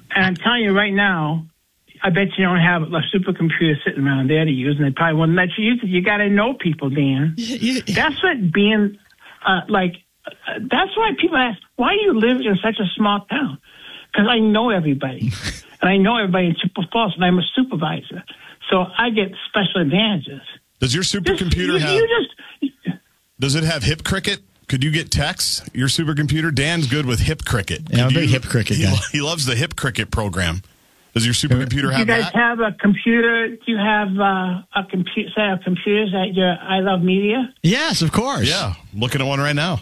And I'm telling you right now, I bet you don't have a supercomputer sitting around there to use, and they probably wouldn't let you use it. You got to know people, Dan. That's what being that's why people ask, why do you live in such a small town? Because I know everybody. And I know everybody in Chippewa Falls, and I'm a supervisor. So I get special advantages. Does your supercomputer does it have Hip Cricket? Could you get texts? Your supercomputer? Dan's good with Hip Cricket. Yeah, I'm a big Hip Cricket guy. He loves the Hip Cricket program. Does your supercomputer have that? Do you guys have a computer? Do you have a set of computers at your I Love Media? Yes, of course. Yeah, I'm looking at one right now.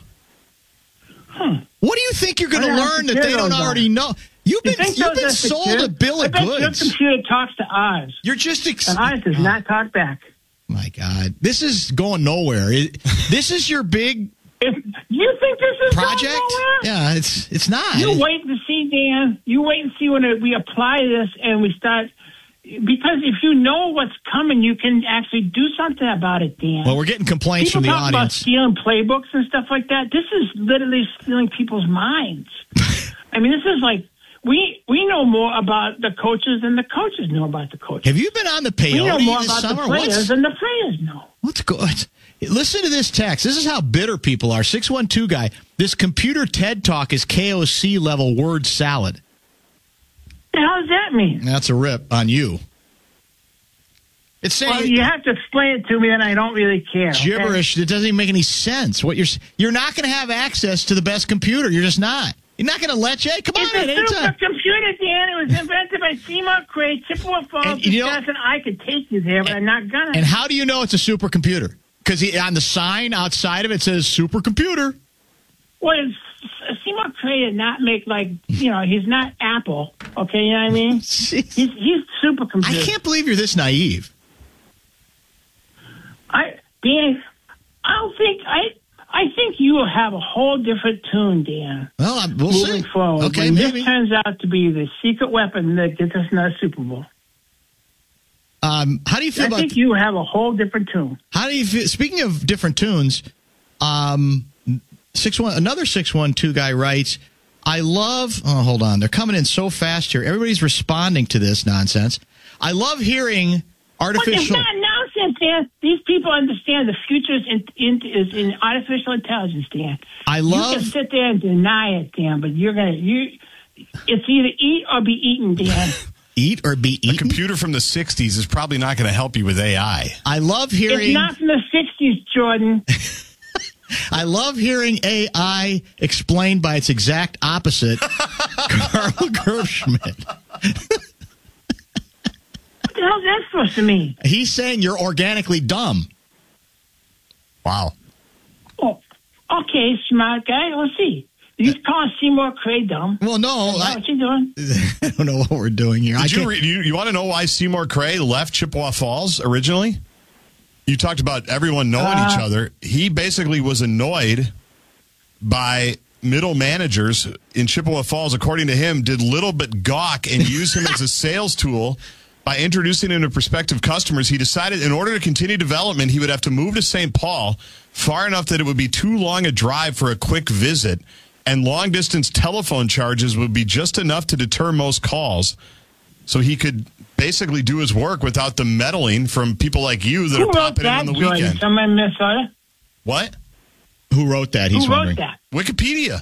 What do you think you're going to learn that they don't already know? You've been sold a bill of goods. Your computer talks to ours. You're just and ours does not talk back. My God, this is going nowhere. This is your big. If you think this is project? Going nowhere? Yeah, it's not. You wait to see, Dan. You wait and see when we apply this and we start. Because if you know what's coming, you can actually do something about it, Dan. Well, we're getting complaints from the audience. People talk about stealing playbooks and stuff like that. This is literally stealing people's minds. I mean, this is like, we know more about the coaches than the coaches know about the coaches. Have you been on the peyote We know more this about summer? the players than the players know. What's good? Listen to this text. This is how bitter people are. 612 guy, this computer TED Talk is KOC level word salad. What the hell does that mean? That's a rip on you. It's saying well, you have to explain it to me, and I don't really care. Gibberish that doesn't even make any sense. What you're not going to have access to the best computer. You're just not. You're not going to let you. Hey, come on, it's a supercomputer, Dan. It was invented by Seymour Cray, Chippewa Falls, Wisconsin. I could take you there, but I'm not gonna. And how do you know it's a supercomputer? Because on the sign outside of it says supercomputer. Well, Seymour Cray did not make he's not Apple. Okay, you know what I mean? He's supercomputer. I can't believe you're this naive. Dan, I think you will have a whole different tune, Dan. Well, we'll moving see. forward. Okay, when maybe. This turns out to be the secret weapon that gets us another Super Bowl. How do you feel about? I think you have a whole different tune. How do you feel? Speaking of different tunes, another 612 guy writes, I love. Oh, hold on, they're coming in so fast here. Everybody's responding to this nonsense. I love hearing artificial. Well, it's not nonsense, Dan. These people understand the future is in artificial intelligence, Dan. You can sit there and deny it, Dan, but it's either eat or be eaten, Dan. Eat or be eaten? A computer from the 60s is probably not going to help you with AI. I love hearing. It's not from the 60s, Jordan. I love hearing AI explained by its exact opposite, Carl Gerbschmidt. What the hell is that supposed to mean? He's saying you're organically dumb. Wow. Oh, okay, smart guy. Let's see. You call Seymour Cray dumb. Well, no. What you doing? I don't know what we're doing here. You want to know why Seymour Cray left Chippewa Falls originally? You talked about everyone knowing each other. He basically was annoyed by middle managers in Chippewa Falls, according to him, did little but gawk and use him as a sales tool. By introducing him to prospective customers, he decided in order to continue development, he would have to move to St. Paul far enough that it would be too long a drive for a quick visit, and long-distance telephone charges would be just enough to deter most calls. So he could basically do his work without the meddling from people like you that are popping in on the weekend. Someone in Minnesota? What? Who wrote that? He's wondering. Who wrote that? Wikipedia.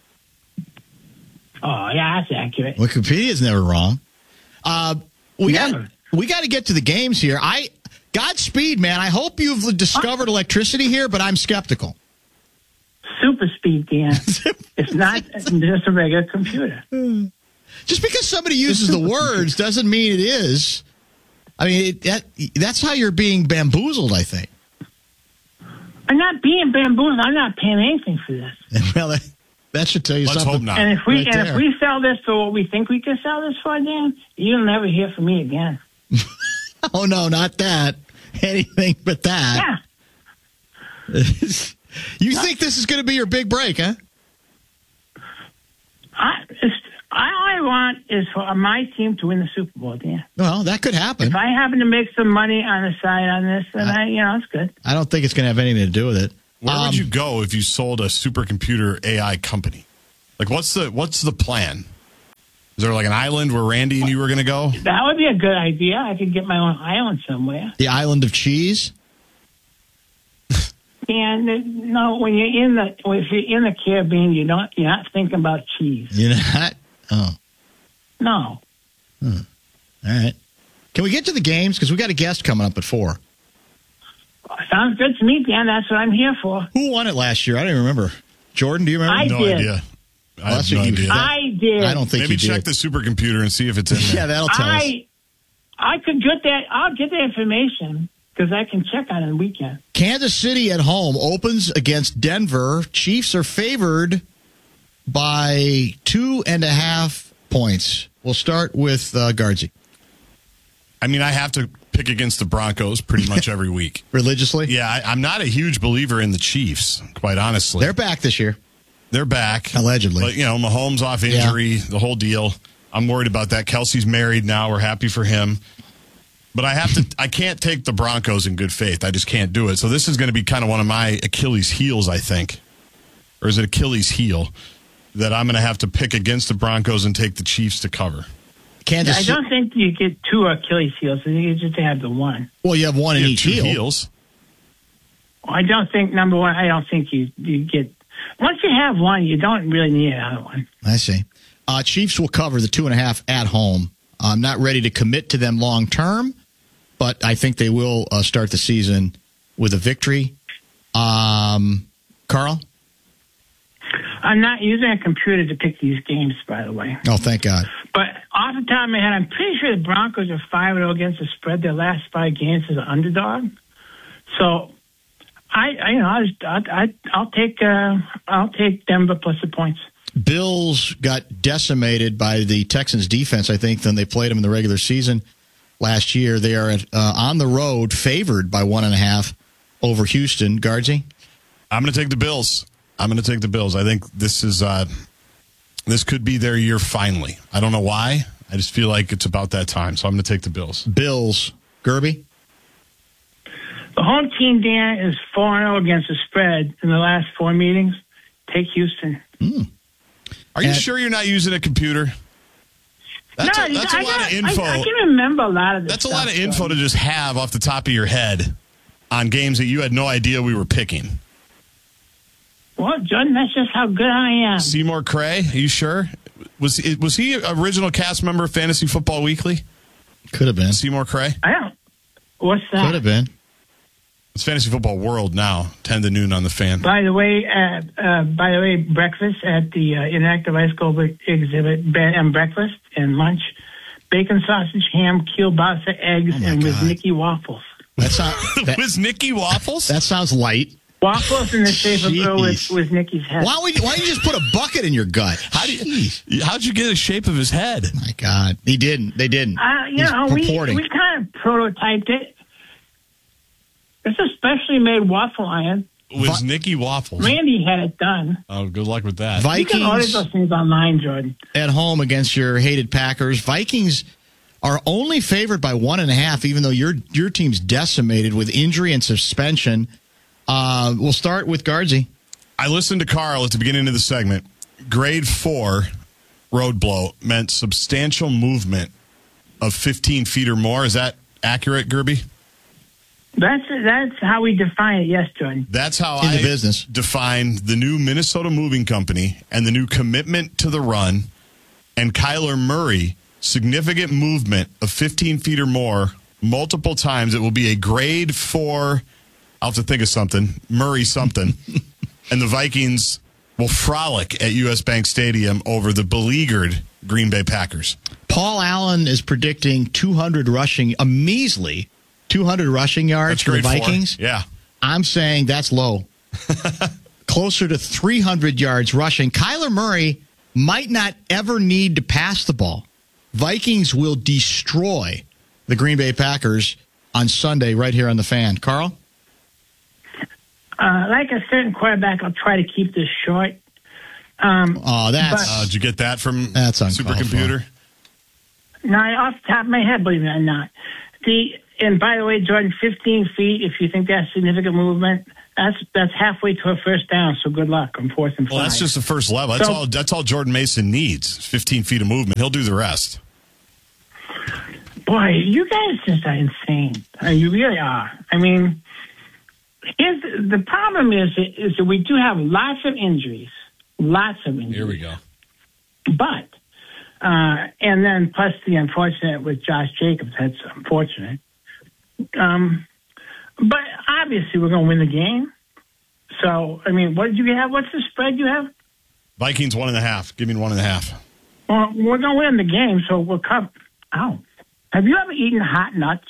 Oh, yeah, that's accurate. Wikipedia's never wrong. We got to get to the games here. Godspeed, man. I hope you've discovered electricity here, but I'm skeptical. Super speed, Dan. It's not just a regular computer. Just because somebody uses the words doesn't mean it is. I mean, that's how you're being bamboozled, I think. I'm not being bamboozled. I'm not paying anything for this. Well, that should tell you something. Let's hope not. And if we sell this for what we think we can sell this for, Dan, you'll never hear from me again. Oh, no, not that. Anything but that. Yeah. You think this is going to be your big break, huh? All I want is for my team to win the Super Bowl, Dan. Well, that could happen. If I happen to make some money on the side on this, then it's good. I don't think it's going to have anything to do with it. Where would you go if you sold a supercomputer AI company? Like, what's the plan? Is there like an island where Randy and you were going to go? That would be a good idea. I could get my own island somewhere. The island of cheese? And no, when you're in the Caribbean, you're not thinking about cheese. You're not? Oh. No. All right. Can we get to the games? Because we got a guest coming up at 4. Sounds good to me, Dan. That's what I'm here for. Who won it last year? I don't even remember. Jordan, do you remember? I No did. idea. I have no idea. I did. I don't think Maybe you check did. the supercomputer and see if it's in there. Yeah, that'll tell us. I could get that. I'll get the information because I can check on it on the weekend. Kansas City at home opens against Denver. Chiefs are favored by 2.5 points. We'll start with Gardsey. I mean, I have to pick against the Broncos pretty much every week. Religiously? Yeah, I'm not a huge believer in the Chiefs, quite honestly. They're back this year. They're back. Allegedly. But, Mahomes off injury, the whole deal. I'm worried about that. Kelsey's married now. We're happy for him. But I can't take the Broncos in good faith. I just can't do it. So this is going to be kind of one of my Achilles heels, I think. Or is it Achilles heel? That I'm going to have to pick against the Broncos and take the Chiefs to cover. I don't think you get 2 Achilles heels. I think you just have the one. Well, you have one in each heel. Heels. I don't think, number one, I don't think you get... Once you have one, you don't really need another one. I see. Chiefs will cover the 2.5 at home. I'm not ready to commit to them long term, but I think they will start the season with a victory. Carl? I'm not using a computer to pick these games, by the way. Oh, thank God. But off the top of my head, I'm pretty sure the Broncos are 5-0 against the spread their last 5 games as an underdog. So I'll take Denver plus the points. Bills got decimated by the Texans defense, I think, than they played them in the regular season last year. They are on the road, favored by 1.5 over Houston. Gardsey? I'm going to take the Bills. I think this could be their year finally. I don't know why. I just feel like it's about that time. So I'm going to take the Bills. Bills. Gerby? The home team, Dan, is 4-0 against the spread in the last 4 meetings. Take Houston. Are you sure you're not using a computer? That's a lot of info. I can remember a lot of this. That's a lot of info to just have off the top of your head on games that you had no idea we were picking. Well, Jordan, that's just how good I am. Seymour Cray, are you sure? Was he an original cast member of Fantasy Football Weekly? Could have been. Seymour Cray? I don't. What's that? Could have been. It's Fantasy Football World now, 10 to noon on the Fan. By the way, breakfast at the Interactive Ice Cold exhibit, and breakfast and lunch, bacon, sausage, ham, kielbasa, eggs, and with Nicky waffles. Was Nicky waffles? That sounds light. Waffles in the shape of with Nicky's head. Why don't you just put a bucket in your gut? How'd you get a shape of his head? My God, he didn't. They didn't. We kind of prototyped it. It's a specially made waffle iron. Was Nicky waffles? Randy had it done. Oh, good luck with that. Vikings, you can order those things online, Jordan. At home against your hated Packers. Vikings are only favored by 1.5, even though your team's decimated with injury and suspension. We'll start with Gardsey. I listened to Carl at the beginning of the segment. Grade 4 road blow meant substantial movement of 15 feet or more. Is that accurate, Gerby? That's how we define it, yes, Jordan. That's how I define the new Minnesota Moving Company and the new commitment to the run. And Kyler Murray, significant movement of 15 feet or more multiple times. It will be a grade 4. I'll have to think of something. Murray something. And the Vikings will frolic at U.S. Bank Stadium over the beleaguered Green Bay Packers. Paul Allen is predicting 200 rushing, a measly 200 rushing yards for the Vikings. 4. Yeah. I'm saying that's low. Closer to 300 yards rushing. Kyler Murray might not ever need to pass the ball. Vikings will destroy the Green Bay Packers on Sunday right here on the Fan. Carl? Like a certain quarterback, I'll try to keep this short. Did you get that from supercomputer? No, off the top of my head, believe it or not. And by the way, Jordan, 15 feet, if you think that's significant movement, That's halfway to a first down, so good luck on 4th and 5. Well, that's just the first level. That's all Jordan Mason needs, 15 feet of movement. He'll do the rest. Boy, you guys just are insane. You really are. I mean, the problem is that we do have lots of injuries. Lots of injuries. Here we go. But, and then plus the unfortunate with Josh Jacobs, that's unfortunate. But obviously we're going to win the game. So, I mean, what did you have? What's the spread you have? Vikings 1.5. Give me 1.5. Well, we're going to win the game, so we'll come. Ow. Have you ever eaten hot nuts?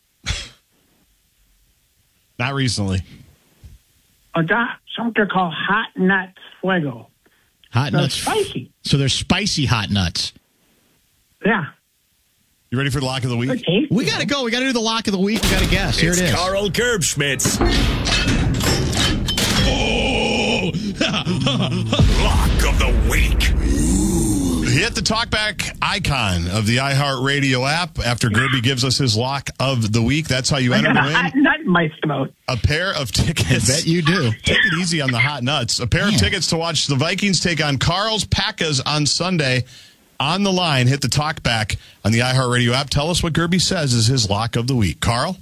Not recently. Something called hot nuts fuego. Hot nuts. Spicy. So they're spicy hot nuts. Yeah. You ready for the lock of the week? Okay. We got to go. We got to do the lock of the week. We got to guess. Here it is. Carl Gerbschmidt's Lock of the Week. Hit the talkback icon of the iHeartRadio app after Gerby gives us his lock of the week. That's how you enter to win. Hot nut in my throat. A pair of tickets. I bet you do. Take it easy on the hot nuts. A pair of tickets to watch the Vikings take on Carl's Packers on Sunday. On the line, hit the talkback on the iHeartRadio app. Tell us what Gerby says is his lock of the week. Carl?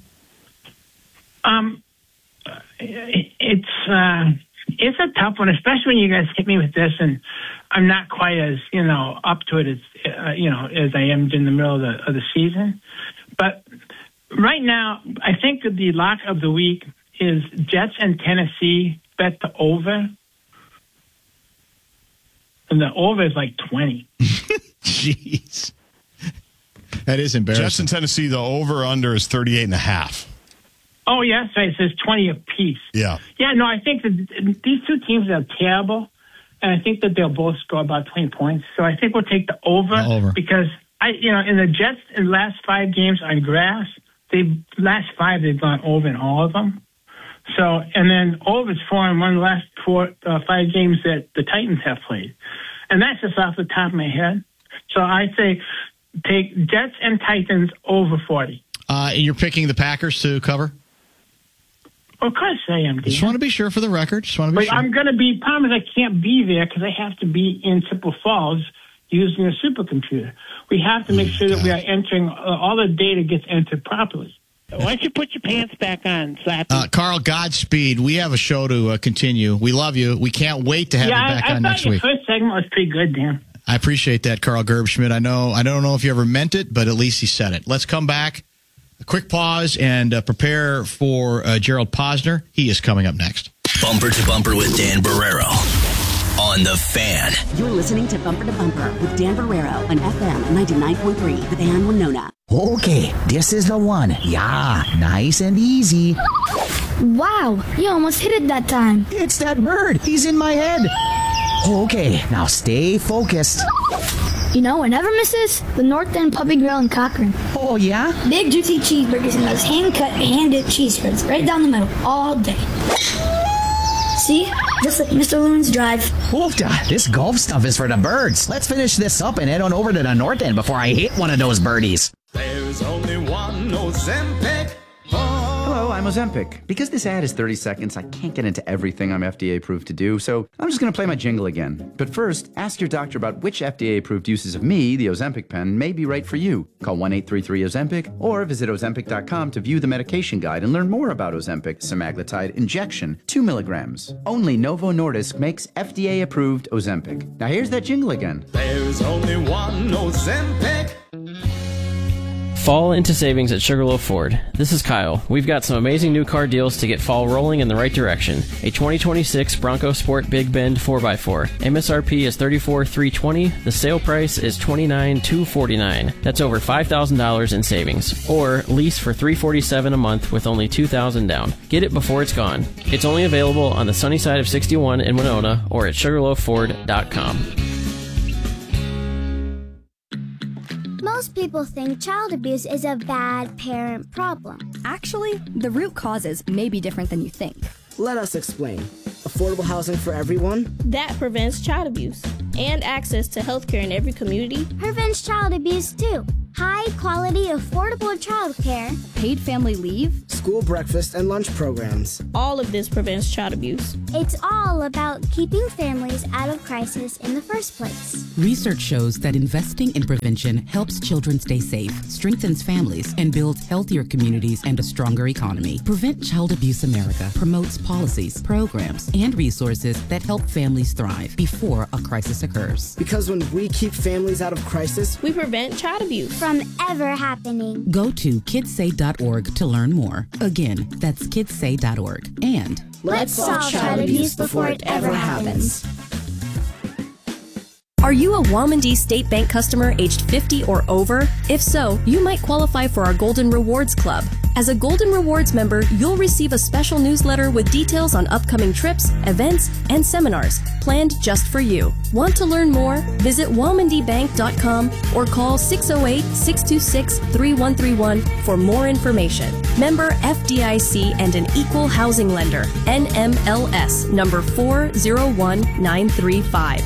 It's a tough one, especially when you guys hit me with this, and I'm not quite as up to it as as I am in the middle of the season. But right now, I think that the lock of the week is Jets and Tennessee bet the over, and the over is like 20. Jeez. That is embarrassing. Jets in Tennessee, the over-under is 38.5. Oh, yes, it says 20 apiece. Yeah. Yeah, no, I think that these two teams are terrible, and I think that they'll both score about 20 points. So I think we'll take the over. Because, in the Jets in the last 5 games on grass, last 5 they've gone over in all of them. So, and then over is 4-1 the last 5 games that the Titans have played. And that's just off the top of my head. So I say take Jets and Titans over 40. And you're picking the Packers to cover? Of course I am. Just want to be sure for the record. Sure. I'm going to be, problem is I can't be there because I have to be in Chippewa Falls using a supercomputer. We have to make sure that we are entering, all the data gets entered properly. Why don't you put your pants back on, Slappy? Carl, Godspeed. We have a show to continue. We love you. We can't wait to have you back on next week. Your first segment was pretty good, Dan. I appreciate that, Carl Gerbschmidt. I don't know if you ever meant it, but at least he said it. Let's come back. A quick pause and prepare for Gerald Posner. He is coming up next. Bumper to Bumper with Dan Barrero on The Fan. You're listening to Bumper to Bumper with Dan Barrero on FM 99.3, The Fan, Winona. Okay, this is the one. Yeah, nice and easy. Wow, you almost hit it that time. It's that bird. He's in my head. Okay, now stay focused. You know, it never misses the North End Puppy Grill in Cochrane. Oh, yeah? Big, juicy cheeseburgers and those hand-cut, hand-dipped cheese spreads right down the middle all day. See? Just like Mr. Loon's Drive. Oofda, this golf stuff is for the birds. Let's finish this up and head on over to the North End before I hit one of those birdies. There's only one Ozempic. Hello, I'm Ozempic. Because this ad is 30 seconds, I can't get into everything I'm FDA approved to do, so I'm just going to play my jingle again. But first, ask your doctor about which FDA approved uses of me, the Ozempic pen, may be right for you. Call 1-833-OZEMPIC or visit Ozempic.com to view the medication guide and learn more about Ozempic semaglutide injection, 2 milligrams. Only Novo Nordisk makes FDA approved Ozempic. Now here's that jingle again. There's only one Ozempic. Fall into savings at Sugarloaf Ford. This is Kyle. We've got some amazing new car deals to get fall rolling in the right direction. A 2026 Bronco Sport Big Bend 4x4. MSRP is $34,320. The sale price is $29,249. That's over $5,000 in savings. Or lease for $347 a month with only $2,000 down. Get it before it's gone. It's only available on the sunny side of 61 in Winona or at SugarloafFord.com. Most people think child abuse is a bad parent problem. Actually, the root causes may be different than you think. Let us explain. Affordable housing for everyone. That prevents child abuse. And access to health care in every community. Prevents child abuse too. High-quality, affordable childcare. Paid family leave. School breakfast and lunch programs. All of this prevents child abuse. It's all about keeping families out of crisis in the first place. Research shows that investing in prevention helps children stay safe, strengthens families, and builds healthier communities and a stronger economy. Prevent Child Abuse America promotes policies, programs, and resources that help families thrive before a crisis occurs. Because when we keep families out of crisis, we prevent child abuse from ever happening. Go to kidssay.org to learn more. Again, that's kidssay.org. And let's solve child abuse before it ever happens. Are you a Womandee State Bank customer aged 50 or over? If so, you might qualify for our Golden Rewards Club. As a Golden Rewards member, you'll receive a special newsletter with details on upcoming trips, events, and seminars planned just for you. Want to learn more? Visit WomandeeBank.com or call 608-626-3131 for more information. Member FDIC and an equal housing lender. NMLS number 401935.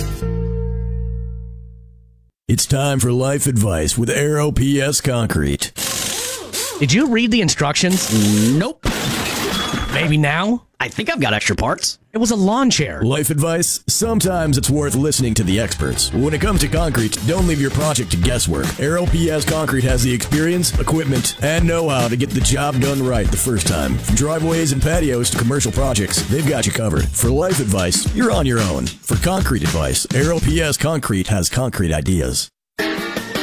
It's time for life advice with Aero PS Concrete. Did you read the instructions? Nope. Maybe now? I think I've got extra parts. It was a lawn chair. Life advice? Sometimes it's worth listening to the experts. When it comes to concrete, don't leave your project to guesswork. Aero PS Concrete has the experience, equipment, and know-how to get the job done right the first time. From driveways and patios to commercial projects, they've got you covered. For life advice, you're on your own. For concrete advice, Aero PS Concrete has concrete ideas.